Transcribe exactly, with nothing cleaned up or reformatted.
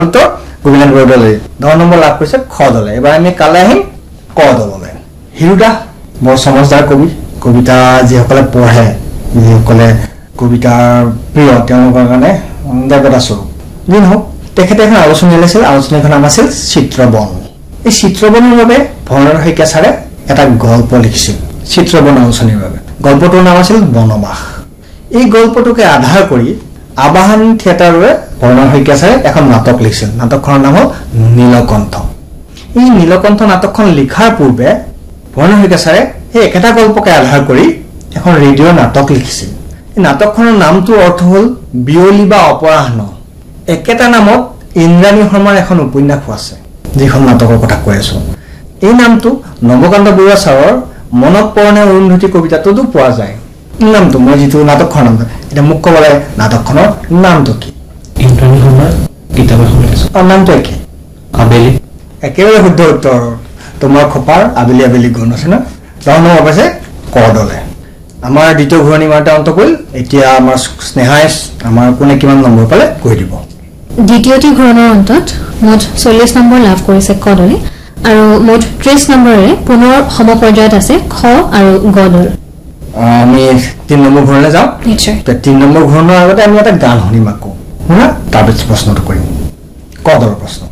তো গোবিন্দ বৰদলৈ দহ নম্বৰ লাভ কৰিছে খ দলে এবাৰ আমি কালে আহিম ক দললৈ হিৰুদা বৰ সমজদাৰ কবি কবিতা যিসকলে পঢ়ে যিসকলে কবিতাৰ প্ৰিয় তেওঁলোকৰ কাৰণে দেৱতা স্বৰূপ যি নহওক তেখেতে এখন আলোচনী লিখিছিল আলোচনীখনৰ নাম আছিল চিত্ৰবন এই চিত্ৰবনৰ বাবে ভৰণ শইকীয়া ছাৰে এটা গল্প লিখিছিল চিত্ৰবন আলোচনীৰ বাবে গল্পটোৰ নাম আছিল বনবাস এই গল্পটোকে আধাৰ কৰি আবাহন থিয়েটাৰৰে ভৰণ শইকীয়া ছাৰে এখন নাটক লিখিছিল নাটকখনৰ নাম হ'ল নীলকণ্ঠ এই নীলকণ্ঠ নাটকখন লিখাৰ পূৰ্বে ভৰণ শইকীয়া ছাৰে এই একেটা গল্পকে আধাৰ কৰি এখন ৰেডিঅ' নাটক লিখিছিল এই নাটকখনৰ নামটো অৰ্থ হ'ল বিয়লি বা অপৰাহ্ন একেটা নামত ইন্দ্ৰাণী শৰ্মাৰ এখন উপন্যাস আছে যিখন নাটকৰ কথা কৈ আছো এই নামটো নৱকান্ত বৰুৱা ছাৰৰ মনত পৰণে অৰুন্ধতী কবিতাটোতো পোৱা যায় নামটো মই যিটো নাটকখনৰ নাম এটা মোক ক'বলৈ নাটকখনৰ নামটো কি ইন্দ্ৰাণী শৰ্মাৰ কিতাপ এখন আছে আৰু নামটো কি আবেলি একেবাৰে শুদ্ধ উত্তৰ তোমাৰ খপাৰ আবেলি আবেলি গুণ আছে না দহ নম্বৰ পাইছে ক দলে আমাৰ দ্বিতীয় ঘূৰণি মাৰোঁতে অন্ত কৰিল এতিয়া আমাৰ স্নেহাই আমাৰ কোনে কিমান নম্বৰ পালে কৈ দিব দ্বিতীয়টি ঘূৰণৰ অন্তত মুঠ চল্লিছ নম্বৰ লাভ কৰিছে ক দলে আৰু মুঠ ত্ৰিছ নম্বৰেৰে পুনৰ সমপৰ্যায়ত আছে খ আৰু গ দল আমি তিন নম্বৰ ঘূৰণলৈ যাওঁ নিশ্চয় তিন নম্বৰ ঘূৰণৰ আগতে আমি এটা গান শুনিম আকৌ শুনা তাৰপিছত প্ৰশ্নটো কৰিম ক দলৰ প্ৰশ্ন